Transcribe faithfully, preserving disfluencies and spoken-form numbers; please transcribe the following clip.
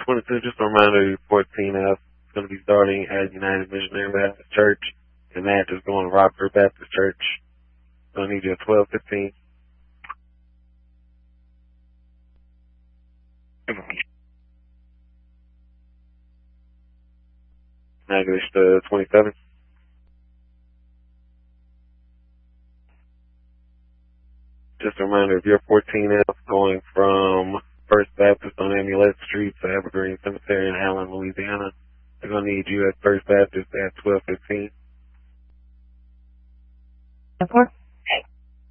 twenty-two, just a reminder, fourteen F is going to be starting at United Missionary Baptist Church, and that is going to Rockford Baptist Church. So I need you at twelve fifteen. English to twenty-seven. Just a reminder, if you're fourteen F going from First Baptist on Amulet Street to Evergreen Cemetery in Allen, Louisiana, they're going to need you at First Baptist at twelve fifteen. Of course.